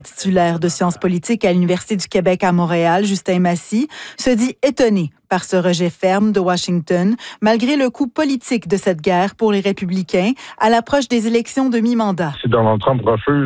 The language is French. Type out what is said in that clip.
Titulaire de sciences politiques à l'Université du Québec à Montréal, Justin Massy, se dit étonné par ce rejet ferme de Washington, malgré le coût politique de cette guerre pour les républicains à l'approche des élections de mi-mandat. Si Donald Trump refuse